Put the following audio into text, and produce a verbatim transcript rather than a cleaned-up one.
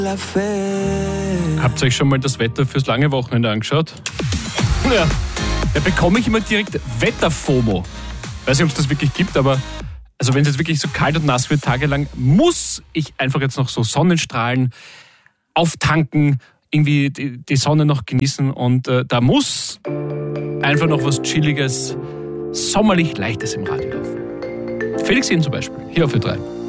Habt ihr euch schon mal das Wetter fürs lange Wochenende angeschaut? Ja, da bekomme ich immer direkt Wetter-FOMO. Weiß nicht, ob es das wirklich gibt, aber also wenn es jetzt wirklich so kalt und nass wird, tagelang, muss ich einfach jetzt noch so Sonnenstrahlen auftanken, irgendwie die, die Sonne noch genießen und äh, da muss einfach noch was Chilliges, sommerlich Leichtes im Radio laufen. Felix Jen zum Beispiel, hier auf Ö drei.